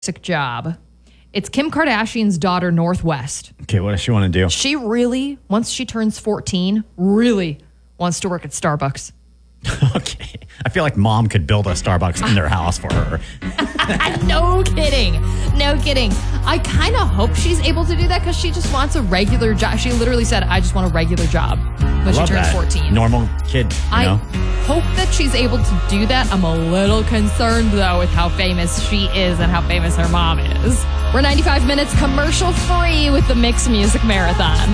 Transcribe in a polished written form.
basic job. It's Kim Kardashian's daughter, Northwest. Okay, what does she want to do? She really, once she turns 14, really wants to work at Starbucks. Okay. I feel like mom could build a Starbucks in their house for her. No kidding. No kidding. I kind of hope she's able to do that because she just wants a regular job. She literally said, I just want a regular job when she turns 14. Normal kid, I know? hope that she's able to do that. I'm a little concerned, though, with how famous she is and how famous her mom is. We're 95 minutes commercial free with the Mix Music Marathon.